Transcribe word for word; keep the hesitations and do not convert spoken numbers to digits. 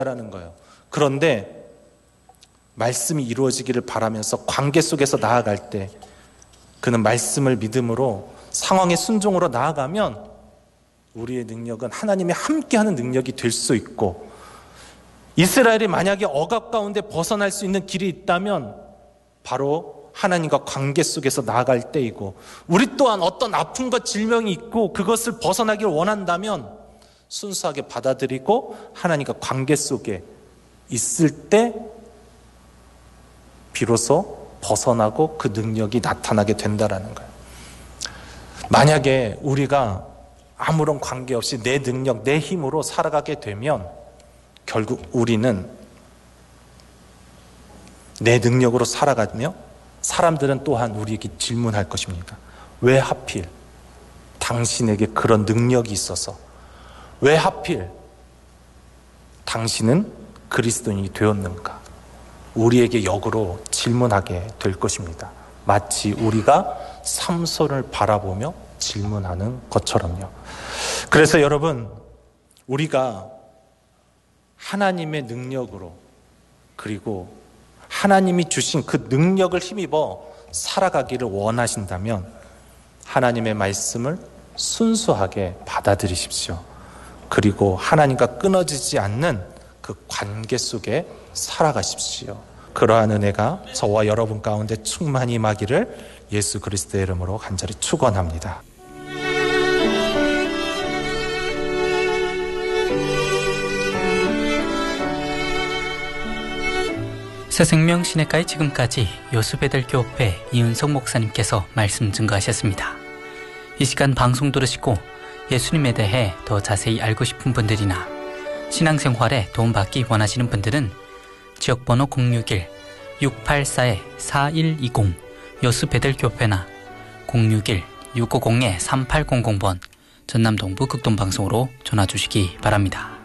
라는 거예요. 그런데 말씀이 이루어지기를 바라면서 관계 속에서 나아갈 때 그는 말씀을 믿음으로 상황의 순종으로 나아가면 우리의 능력은 하나님이 함께하는 능력이 될 수 있고, 이스라엘이 만약에 억압 가운데 벗어날 수 있는 길이 있다면 바로 하나님과 관계 속에서 나아갈 때이고, 우리 또한 어떤 아픔과 질병이 있고 그것을 벗어나길 원한다면 순수하게 받아들이고 하나님과 관계 속에 있을 때 비로소 벗어나고 그 능력이 나타나게 된다라는 거예요. 만약에 우리가 아무런 관계없이 내 능력, 내 힘으로 살아가게 되면 결국 우리는 내 능력으로 살아가며 사람들은 또한 우리에게 질문할 것입니다. 왜 하필 당신에게 그런 능력이 있어서, 왜 하필 당신은 그리스도인이 되었는가? 우리에게 역으로 질문하게 될 것입니다. 마치 우리가 삼손을 바라보며 질문하는 것처럼요. 그래서 여러분, 우리가 하나님의 능력으로, 그리고 하나님이 주신 그 능력을 힘입어 살아가기를 원하신다면 하나님의 말씀을 순수하게 받아들이십시오. 그리고 하나님과 끊어지지 않는 그 관계 속에 살아가십시오. 그러한 은혜가 저와 여러분 가운데 충만히 임하기를 예수 그리스도의 이름으로 간절히 축원합니다. 새생명 시내가의 지금까지 요수베델교회 이은석 목사님께서 말씀 증거하셨습니다. 이 시간 방송 들으시고 예수님에 대해 더 자세히 알고 싶은 분들이나 신앙생활에 도움받기 원하시는 분들은 지역번호 공육일 육팔사 사일이공 요수베델교회나 공육일 육오공 삼팔공공 번 전남동부 극동방송으로 전화주시기 바랍니다.